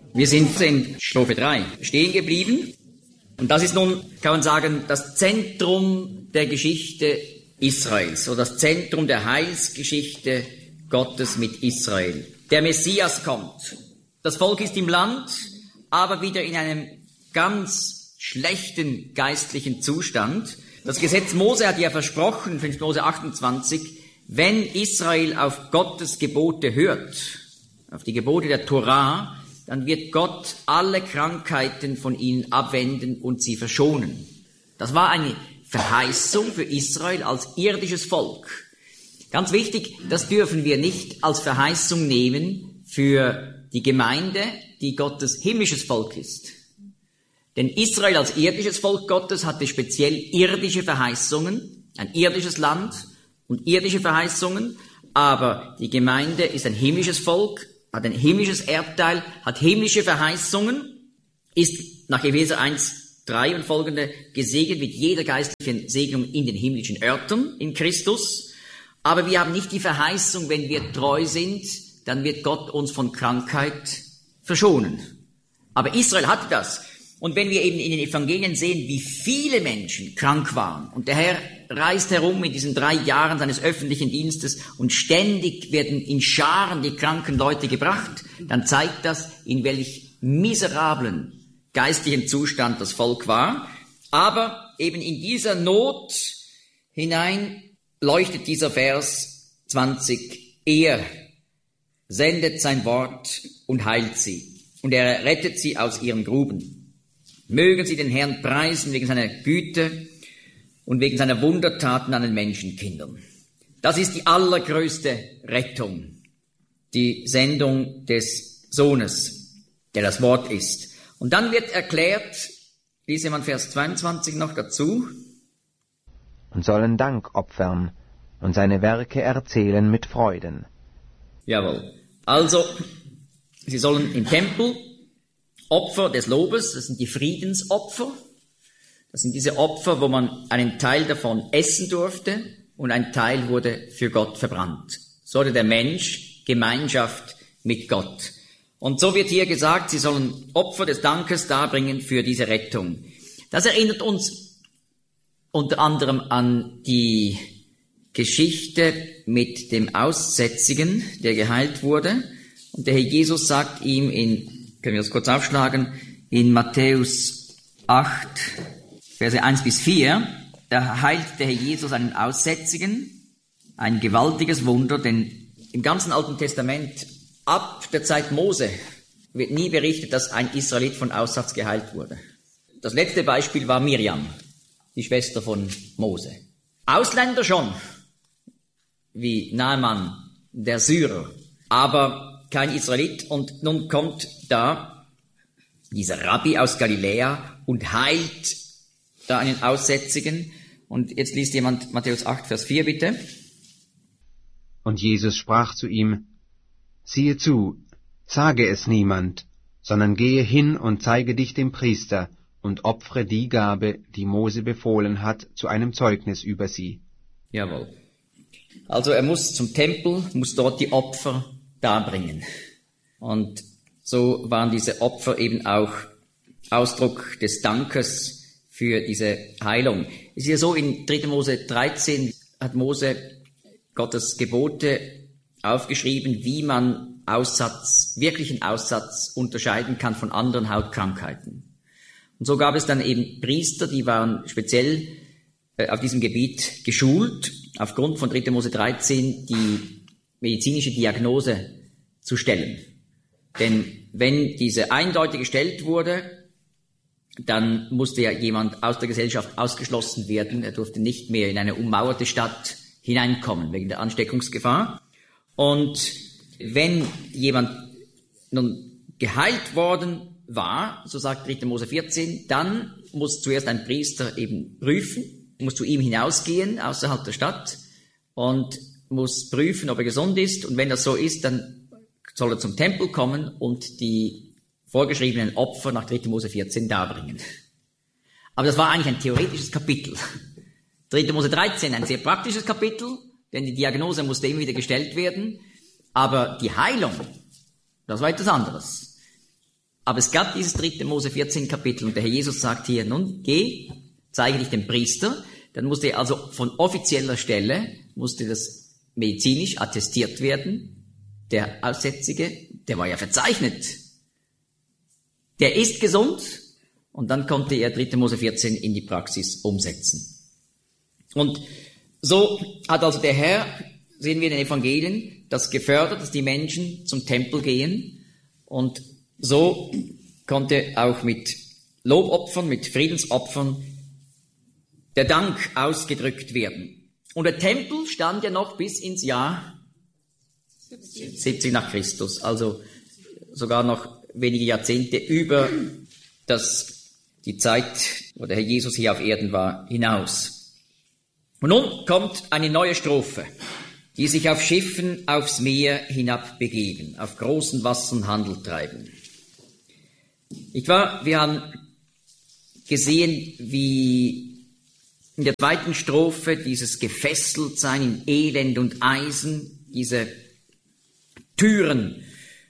Wir sind in Strophe 3 stehen geblieben. Und das ist nun, kann man sagen, das Zentrum der Geschichte Israels, oder das Zentrum der Heilsgeschichte Gottes mit Israel. Der Messias kommt. Das Volk ist im Land, aber wieder in einem ganz schlechten geistlichen Zustand. Das Gesetz Mose hat ja versprochen, 5. Mose 28, wenn Israel auf Gottes Gebote hört, auf die Gebote der Torah, dann wird Gott alle Krankheiten von ihnen abwenden und sie verschonen. Das war eine Verheißung für Israel als irdisches Volk. Ganz wichtig, das dürfen wir nicht als Verheißung nehmen für die Gemeinde, die Gottes himmlisches Volk ist. Denn Israel als irdisches Volk Gottes hatte speziell irdische Verheißungen, ein irdisches Land und irdische Verheißungen, aber die Gemeinde ist ein himmlisches Volk, hat ein himmlisches Erbteil, hat himmlische Verheißungen, ist nach Epheser 1,3 und folgende gesegnet mit jeder geistlichen Segnung in den himmlischen Örtern in Christus. Aber wir haben nicht die Verheißung, wenn wir treu sind, dann wird Gott uns von Krankheit verschonen. Aber Israel hatte das. Und wenn wir eben in den Evangelien sehen, wie viele Menschen krank waren, und der Herr reist herum in diesen 3 Jahren seines öffentlichen Dienstes und ständig werden in Scharen die kranken Leute gebracht, dann zeigt das, in welch miserablen geistlichen Zustand das Volk war. Aber eben in dieser Not hinein leuchtet dieser Vers 20. Er sendet sein Wort und heilt sie. Und er rettet sie aus ihren Gruben. Mögen sie den Herrn preisen wegen seiner Güte und wegen seiner Wundertaten an den Menschenkindern. Das ist die allergrößte Rettung, die Sendung des Sohnes, der das Wort ist. Und dann wird erklärt, lese man Vers 22 noch dazu, und sollen Dank opfern und seine Werke erzählen mit Freuden. Jawohl. Also, sie sollen im Tempel Opfer des Lobes, das sind die Friedensopfer. Das sind diese Opfer, wo man einen Teil davon essen durfte und ein Teil wurde für Gott verbrannt. So hatte der Mensch Gemeinschaft mit Gott. Und so wird hier gesagt, sie sollen Opfer des Dankes darbringen für diese Rettung. Das erinnert uns unter anderem an die Geschichte mit dem Aussätzigen, der geheilt wurde. Und der Herr Jesus sagt ihm können wir das kurz aufschlagen, in Matthäus 8, Verse 1 bis 4, da heilt der Herr Jesus einen Aussätzigen, ein gewaltiges Wunder, denn im ganzen Alten Testament, ab der Zeit Mose, wird nie berichtet, dass ein Israelit von Aussatz geheilt wurde. Das letzte Beispiel war Miriam, die Schwester von Mose. Ausländer schon, wie Naaman, der Syrer, aber kein Israelit. Und nun kommt da dieser Rabbi aus Galiläa und heilt da einen Aussätzigen. Und jetzt liest jemand Matthäus 8, Vers 4 bitte. Und Jesus sprach zu ihm, siehe zu, sage es niemand, sondern gehe hin und zeige dich dem Priester und opfere die Gabe, die Mose befohlen hat, zu einem Zeugnis über sie. Jawohl. Also er muss zum Tempel, muss dort die Opfer darbringen. Und so waren diese Opfer eben auch Ausdruck des Dankes für diese Heilung. Es ist ja so, in 3. Mose 13 hat Mose Gottes Gebote aufgeschrieben, wie man wirklichen Aussatz unterscheiden kann von anderen Hautkrankheiten. Und so gab es dann eben Priester, die waren speziell auf diesem Gebiet geschult, aufgrund von 3. Mose 13 die medizinische Diagnose zu stellen. Denn wenn diese eindeutig gestellt wurde, dann musste ja jemand aus der Gesellschaft ausgeschlossen werden. Er durfte nicht mehr in eine ummauerte Stadt hineinkommen, wegen der Ansteckungsgefahr. Und wenn jemand nun geheilt worden war, so sagt 3. Mose 14, dann muss zuerst ein Priester eben prüfen, muss zu ihm hinausgehen, außerhalb der Stadt, und muss prüfen, ob er gesund ist. Und wenn das so ist, dann soll er zum Tempel kommen und die vorgeschriebenen Opfer nach 3. Mose 14 darbringen. Aber das war eigentlich ein theoretisches Kapitel. 3. Mose 13, ein sehr praktisches Kapitel, denn die Diagnose musste immer wieder gestellt werden. Aber die Heilung, das war etwas anderes. Aber es gab dieses 3. Mose 14 Kapitel und der Herr Jesus sagt hier, nun geh, zeige dich dem Priester. Dann musste also von offizieller Stelle, musste das medizinisch attestiert werden. Der Aussätzige, der war ja verzeichnet. Der ist gesund und dann konnte er 3. Mose 14 in die Praxis umsetzen. Und so hat also der Herr, sehen wir in den Evangelien, das gefördert, dass die Menschen zum Tempel gehen und so konnte auch mit Lobopfern, mit Friedensopfern der Dank ausgedrückt werden. Und der Tempel stand ja noch bis ins Jahr 70 nach Christus, also sogar noch wenige Jahrzehnte über die Zeit, wo der Herr Jesus hier auf Erden war, hinaus. Und nun kommt eine neue Strophe, die sich auf Schiffen aufs Meer hinab begeben, auf großen Wassern Handel treiben. Wir haben gesehen, wie in der 2. Strophe dieses Gefesseltsein in Elend und Eisen, diese Türen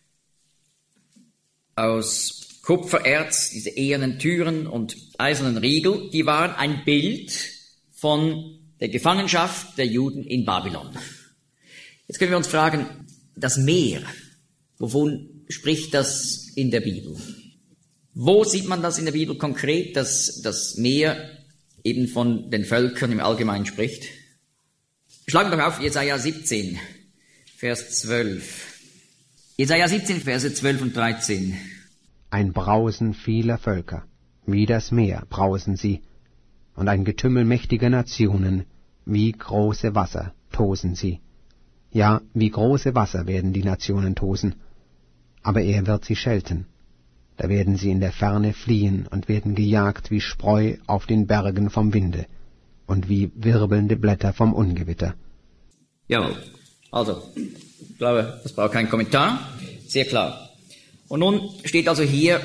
aus Kupfererz, diese ehernen Türen und eisernen Riegel, die waren ein Bild von der Gefangenschaft der Juden in Babylon. Jetzt können wir uns fragen, das Meer, wovon spricht das in der Bibel? Wo sieht man das in der Bibel konkret, dass das Meer eben von den Völkern im Allgemeinen spricht? Schlagen wir doch auf Jesaja 17, Vers 12. Jesaja 17, Verse 12 und 13. Ein Brausen vieler Völker, wie das Meer brausen sie, und ein Getümmel mächtiger Nationen, wie große Wasser tosen sie. Ja, wie große Wasser werden die Nationen tosen, aber er wird sie schelten. Da werden sie in der Ferne fliehen und werden gejagt wie Spreu auf den Bergen vom Winde und wie wirbelnde Blätter vom Ungewitter. Jawohl. Also, ich glaube, das braucht keinen Kommentar. Sehr klar. Und nun steht also hier,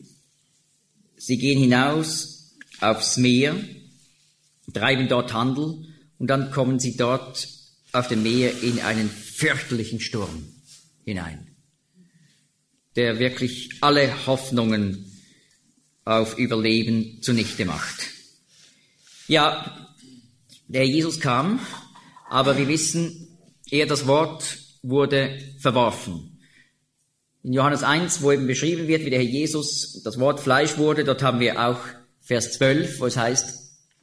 sie gehen hinaus aufs Meer, treiben dort Handel und dann kommen sie dort auf dem Meer in einen fürchterlichen Sturm hinein, der wirklich alle Hoffnungen auf Überleben zunichte macht. Ja, der Jesus kam, aber wir wissen, das Wort wurde verworfen. In Johannes 1, wo eben beschrieben wird, wie der Herr Jesus das Wort Fleisch wurde, dort haben wir auch Vers 12, wo es heißt,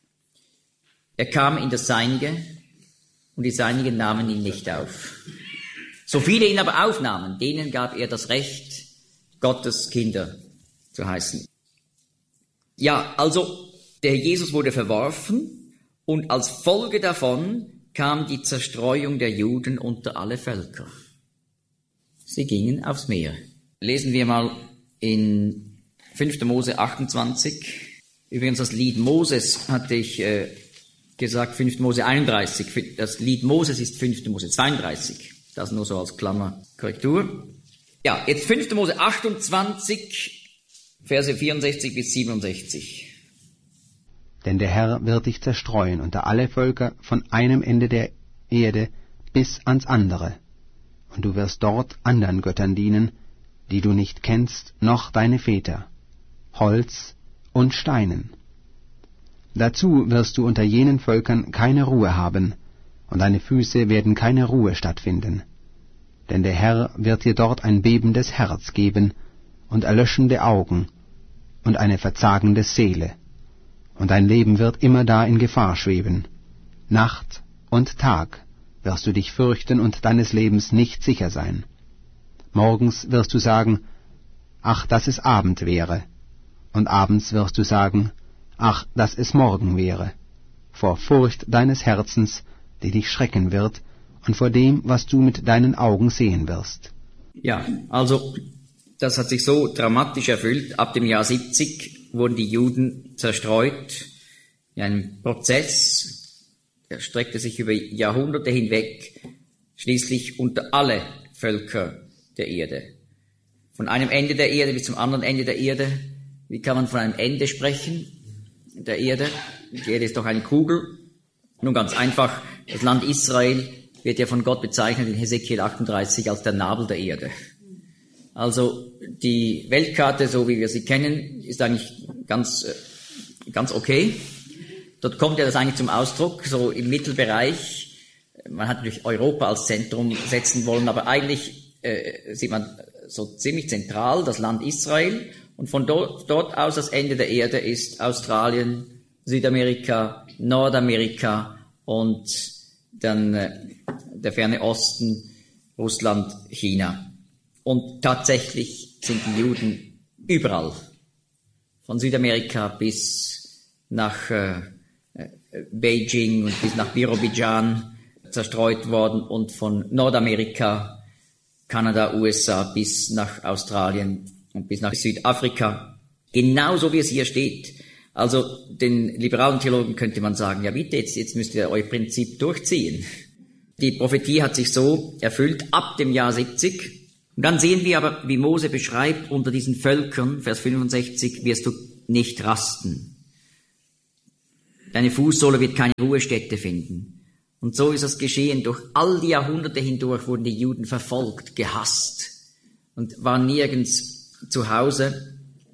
er kam in das Seinige und die Seinigen nahmen ihn nicht auf. So viele ihn aber aufnahmen, denen gab er das Recht, Gottes Kinder zu heißen. Ja, also der Herr Jesus wurde verworfen und als Folge davon kam die Zerstreuung der Juden unter alle Völker. Sie gingen aufs Meer. Lesen wir mal in 5. Mose 28. Übrigens das Lied Moses hatte ich gesagt, 5. Mose 31. Das Lied Moses ist 5. Mose 32. Das nur so als Klammerkorrektur. Ja, jetzt 5. Mose 28, Verse 64 bis 67. Denn der Herr wird dich zerstreuen unter alle Völker von einem Ende der Erde bis ans andere. Und du wirst dort andern Göttern dienen, die du nicht kennst, noch deine Väter, Holz und Steinen. Dazu wirst du unter jenen Völkern keine Ruhe haben, und deine Füße werden keine Ruhe stattfinden. Denn der Herr wird dir dort ein bebendes Herz geben und erlöschende Augen und eine verzagende Seele. Und dein Leben wird immer da in Gefahr schweben. Nacht und Tag wirst du dich fürchten und deines Lebens nicht sicher sein. Morgens wirst du sagen, ach, dass es Abend wäre. Und abends wirst du sagen, ach, dass es Morgen wäre. Vor Furcht deines Herzens, die dich schrecken wird, und vor dem, was du mit deinen Augen sehen wirst. Ja, also das hat sich so dramatisch erfüllt. Ab dem Jahr 70 wurden die Juden zerstreut in einem Prozess, der streckte sich über Jahrhunderte hinweg, schließlich unter alle Völker der Erde. Von einem Ende der Erde bis zum anderen Ende der Erde. Wie kann man von einem Ende sprechen der Erde? Die Erde ist doch eine Kugel. Nun ganz einfach, das Land Israel wird ja von Gott bezeichnet in Hesekiel 38 als der Nabel der Erde. Also die Weltkarte, so wie wir sie kennen, ist eigentlich ganz okay. Dort kommt ja das eigentlich zum Ausdruck, so im Mittelbereich. Man hat natürlich Europa als Zentrum setzen wollen, aber eigentlich sieht man so ziemlich zentral das Land Israel. Und von dort aus das Ende der Erde ist Australien, Südamerika, Nordamerika und dann der ferne Osten, Russland, China. Und tatsächlich sind die Juden überall, von Südamerika bis nach Beijing und bis nach Birobidschan zerstreut worden und von Nordamerika, Kanada, USA bis nach Australien und bis nach Südafrika. Genauso wie es hier steht. Also den liberalen Theologen könnte man sagen, ja bitte, jetzt müsst ihr euer Prinzip durchziehen. Die Prophetie hat sich so erfüllt ab dem Jahr 70. Und dann sehen wir aber, wie Mose beschreibt, unter diesen Völkern, Vers 65, wirst du nicht rasten. Deine Fußsohle wird keine Ruhestätte finden. Und so ist es geschehen. Durch all die Jahrhunderte hindurch wurden die Juden verfolgt, gehasst und waren nirgends zu Hause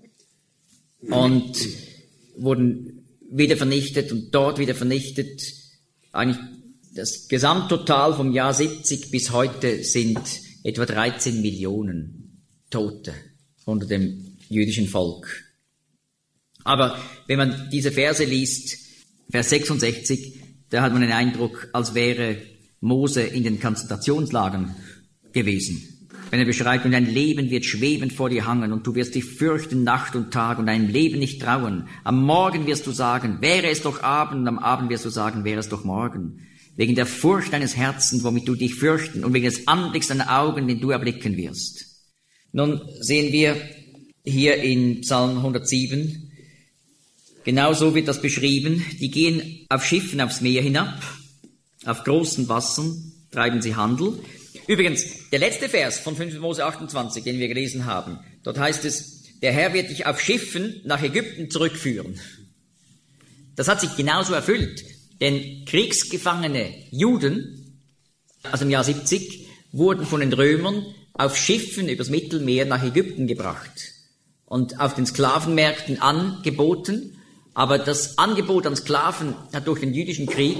und wurden wieder vernichtet und dort wieder vernichtet. Eigentlich das Gesamttotal vom Jahr 70 bis heute sind etwa 13 Millionen Tote unter dem jüdischen Volk. Aber wenn man diese Verse liest, Vers 66, da hat man den Eindruck, als wäre Mose in den Konzentrationslagern gewesen. Wenn er beschreibt, und dein Leben wird schwebend vor dir hangen und du wirst dich fürchten Nacht und Tag und deinem Leben nicht trauen. Am Morgen wirst du sagen, wäre es doch Abend, und am Abend wirst du sagen, wäre es doch Morgen. Wegen der Furcht deines Herzens, womit du dich fürchten, und wegen des Anblicks deiner Augen, den du erblicken wirst. Nun sehen wir hier in Psalm 107, genauso wird das beschrieben. Die gehen auf Schiffen aufs Meer hinab, auf großen Wassern treiben sie Handel. Übrigens, der letzte Vers von 5. Mose 28, den wir gelesen haben, dort heißt es, der Herr wird dich auf Schiffen nach Ägypten zurückführen. Das hat sich genauso erfüllt, denn kriegsgefangene Juden, also im Jahr 70, wurden von den Römern auf Schiffen übers Mittelmeer nach Ägypten gebracht und auf den Sklavenmärkten angeboten. Aber das Angebot an Sklaven hat durch den jüdischen Krieg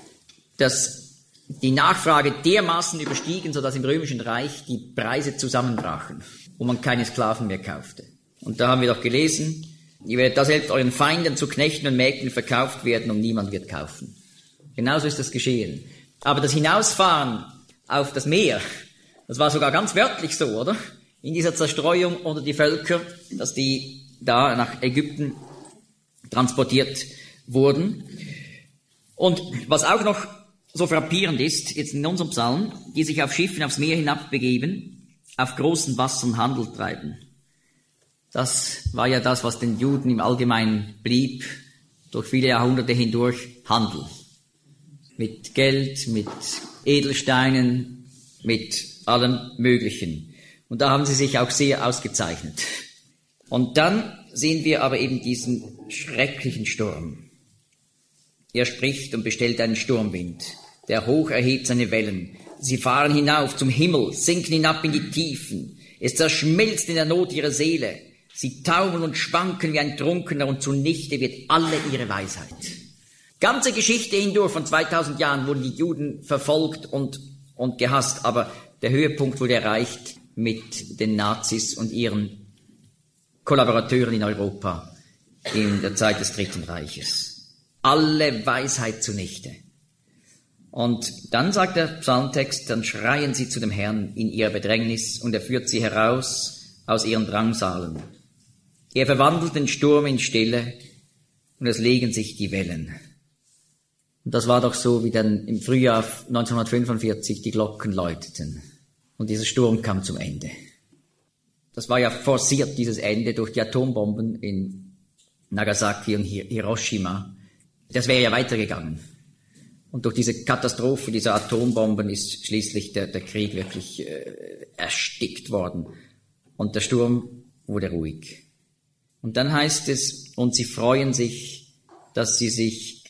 die Nachfrage dermaßen überstiegen, sodass im Römischen Reich die Preise zusammenbrachen und man keine Sklaven mehr kaufte. Und da haben wir doch gelesen, ihr werdet da selbst euren Feinden zu Knechten und Mägden verkauft werden und niemand wird kaufen. Genauso ist das geschehen. Aber das Hinausfahren auf das Meer, das war sogar ganz wörtlich so, oder? In dieser Zerstreuung unter die Völker, dass die da nach Ägypten transportiert wurden. Und was auch noch so frappierend ist, jetzt in unserem Psalm, die sich auf Schiffen aufs Meer hinabbegeben, auf großen Wassern Handel treiben. Das war ja das, was den Juden im Allgemeinen blieb, durch viele Jahrhunderte hindurch Handel. Mit Geld, mit Edelsteinen, mit allem Möglichen. Und da haben sie sich auch sehr ausgezeichnet. Und dann sehen wir aber eben diesen schrecklichen Sturm. Er spricht und bestellt einen Sturmwind, der hoch erhebt seine Wellen. Sie fahren hinauf zum Himmel, sinken hinab in die Tiefen. Es zerschmilzt in der Not ihre Seele. Sie taumeln und schwanken wie ein Trunkener und zunichte wird alle ihre Weisheit. Ganze Geschichte hindurch von 2000 Jahren wurden die Juden verfolgt und gehasst, aber der Höhepunkt wurde erreicht mit den Nazis und ihren Kollaborateuren in Europa in der Zeit des Dritten Reiches. Alle Weisheit zunichte. Und dann sagt der Psalmtext, dann schreien sie zu dem Herrn in ihrer Bedrängnis und er führt sie heraus aus ihren Drangsalen. Er verwandelt den Sturm in Stille und es legen sich die Wellen. Und das war doch so, wie dann im Frühjahr 1945 die Glocken läuteten und dieser Sturm kam zum Ende. Das war ja forciert, dieses Ende, durch die Atombomben in Nagasaki und Hiroshima. Das wäre ja weitergegangen. Und durch diese Katastrophe dieser Atombomben ist schließlich der Krieg wirklich erstickt worden. Und der Sturm wurde ruhig. Und dann heißt es, und sie freuen sich, dass sie sich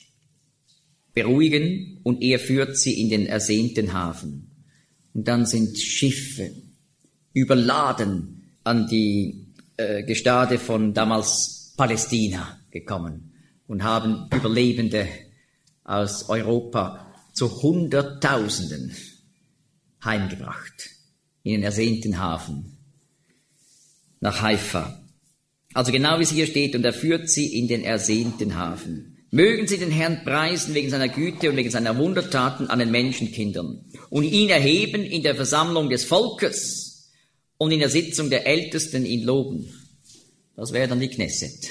beruhigen und er führt sie in den ersehnten Hafen. Und dann sind Schiffe überladen an die Gestade von damals Palästina gekommen und haben Überlebende aus Europa zu Hunderttausenden heimgebracht in den ersehnten Hafen nach Haifa. Also genau wie es hier steht, und er führt sie in den ersehnten Hafen. Mögen sie den Herrn preisen wegen seiner Güte und wegen seiner Wundertaten an den Menschenkindern und ihn erheben in der Versammlung des Volkes und in der Sitzung der Ältesten ihn loben. Das wäre dann die Knesset.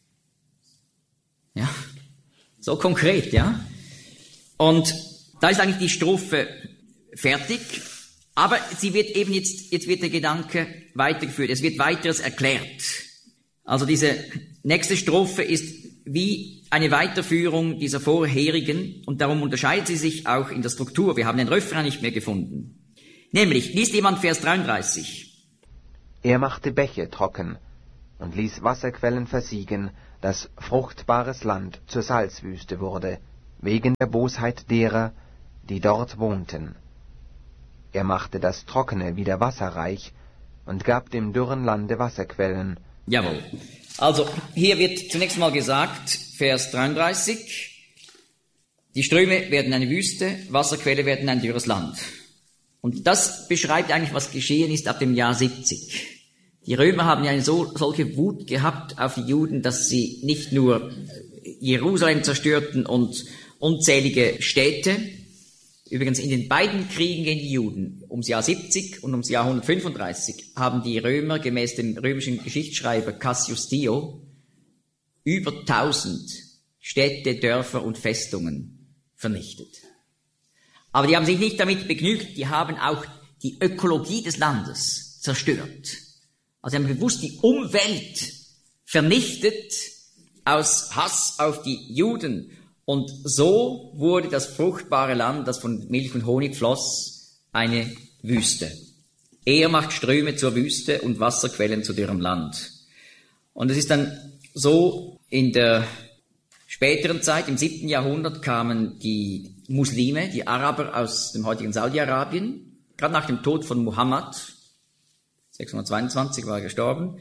Ja, so konkret, ja. Und da ist eigentlich die Strophe fertig, aber sie wird eben jetzt wird der Gedanke weitergeführt, es wird weiteres erklärt. Also diese nächste Strophe ist wie eine Weiterführung dieser vorherigen und darum unterscheidet sie sich auch in der Struktur. Wir haben den Refrain nicht mehr gefunden. Nämlich, liest jemand Vers 33. Er machte Bäche trocken und ließ Wasserquellen versiegen, dass fruchtbares Land zur Salzwüste wurde, wegen der Bosheit derer, die dort wohnten. Er machte das Trockene wieder wasserreich und gab dem dürren Lande Wasserquellen. Jawohl. Also, hier wird zunächst mal gesagt, Vers 33, die Ströme werden eine Wüste, Wasserquelle werden ein dürres Land. Und das beschreibt eigentlich, was geschehen ist ab dem Jahr 70. Die Römer haben ja eine solche Wut gehabt auf die Juden, dass sie nicht nur Jerusalem zerstörten und unzählige Städte. Übrigens in den beiden Kriegen gegen die Juden, ums Jahr 70 und ums Jahr 135, haben die Römer gemäß dem römischen Geschichtsschreiber Cassius Dio über 1000 Städte, Dörfer und Festungen vernichtet. Aber die haben sich nicht damit begnügt, die haben auch die Ökologie des Landes zerstört. Also sie haben bewusst die Umwelt vernichtet aus Hass auf die Juden. Und so wurde das fruchtbare Land, das von Milch und Honig floss, eine Wüste. Er macht Ströme zur Wüste und Wasserquellen zu dürrem Land. Und es ist dann so, in der späteren Zeit, im 7. Jahrhundert, kamen die Muslime, die Araber aus dem heutigen Saudi-Arabien, gerade nach dem Tod von Muhammad, 622 war er gestorben,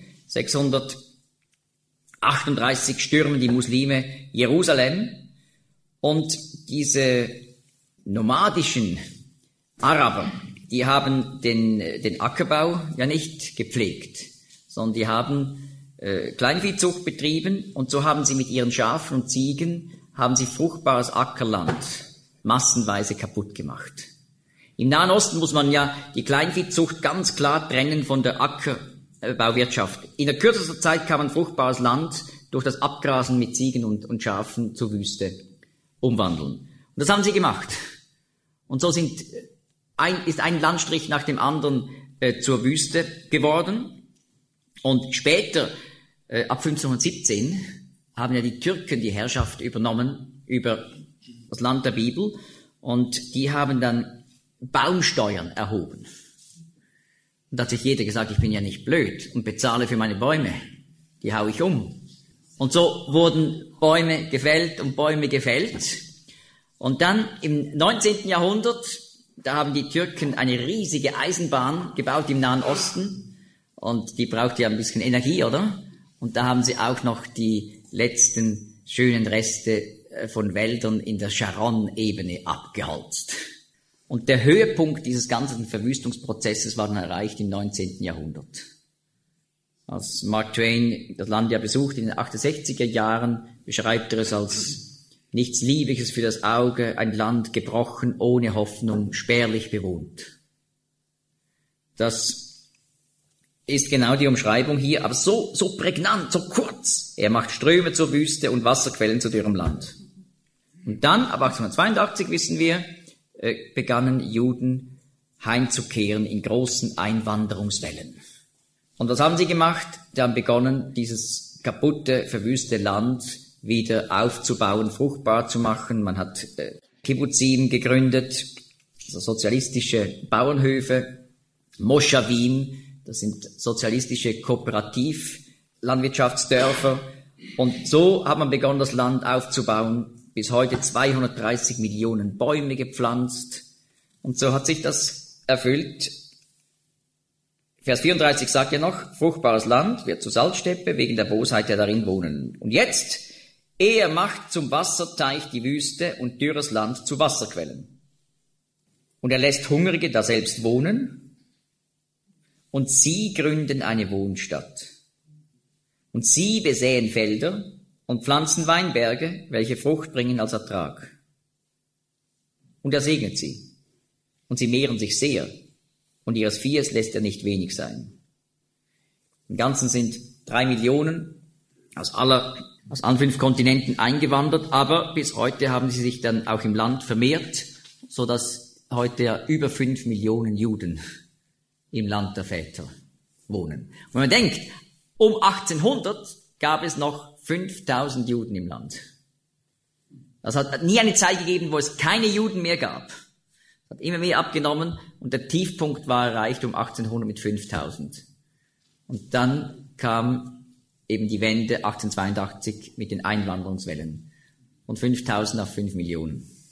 638 stürmen die Muslime Jerusalem. Und diese nomadischen Araber, die haben den Ackerbau ja nicht gepflegt, sondern die haben Kleinviehzucht betrieben und so haben sie mit ihren Schafen und Ziegen, haben sie fruchtbares Ackerland massenweise kaputt gemacht. Im Nahen Osten muss man ja die Kleinviehzucht ganz klar trennen von der Ackerbauwirtschaft. In der kürzesten Zeit kann man fruchtbares Land durch das Abgrasen mit Ziegen und Schafen zur Wüste umwandeln. Und das haben sie gemacht. Und so ist ein Landstrich nach dem anderen zur Wüste geworden. Und später, ab 1517, haben ja die Türken die Herrschaft übernommen über das Land der Bibel. Und die haben dann Baumsteuern erhoben. Und da hat sich jeder gesagt, ich bin ja nicht blöd und bezahle für meine Bäume. Die hau ich um. Und so wurden Bäume gefällt und Bäume gefällt. Und dann im 19. Jahrhundert, da haben die Türken eine riesige Eisenbahn gebaut im Nahen Osten. Und die braucht ja ein bisschen Energie, oder? Und da haben sie auch noch die letzten schönen Reste von Wäldern in der Sharon-Ebene abgeholzt. Und der Höhepunkt dieses ganzen Verwüstungsprozesses war dann erreicht im 19. Jahrhundert. Als Mark Twain das Land ja besucht in den 68er Jahren, beschreibt er es als nichts Liebliches für das Auge, ein Land gebrochen, ohne Hoffnung, spärlich bewohnt. Das ist genau die Umschreibung hier, aber so prägnant, so kurz. Er macht Ströme zur Wüste und Wasserquellen zu dürrem Land. Und dann, ab 1882 wissen wir, begannen Juden heimzukehren in großen Einwanderungswellen. Und was haben sie gemacht? Sie haben begonnen, dieses kaputte, verwüste Land wieder aufzubauen, fruchtbar zu machen. Man hat Kibbuzim gegründet, also sozialistische Bauernhöfe, Moschawim, das sind sozialistische Kooperativlandwirtschaftsdörfer. Und so hat man begonnen, das Land aufzubauen. Bis heute 230 Millionen Bäume gepflanzt. Und so hat sich das erfüllt. Vers 34 sagt ja noch, fruchtbares Land wird zur Salzsteppe wegen der Bosheit der darin wohnen. Und jetzt, er macht zum Wasserteich die Wüste und dürres Land zu Wasserquellen. Und er lässt Hungrige daselbst wohnen und sie gründen eine Wohnstadt. Und sie besäen Felder und pflanzen Weinberge, welche Frucht bringen als Ertrag. Und er segnet sie. Und sie mehren sich sehr. Und ihres Viehes lässt er nicht wenig sein. Im Ganzen sind 3 Millionen aus allen 5 Kontinenten eingewandert, aber bis heute haben sie sich dann auch im Land vermehrt, so dass heute ja über 5 Millionen Juden im Land der Väter wohnen. Und wenn man denkt, um 1800 gab es noch 5000 Juden im Land. Das hat nie eine Zeit gegeben, wo es keine Juden mehr gab. Es hat immer mehr abgenommen und der Tiefpunkt war erreicht um 1800 mit 5000. Und dann kam eben die Wende 1882 mit den Einwanderungswellen von 5000 auf 5 Millionen.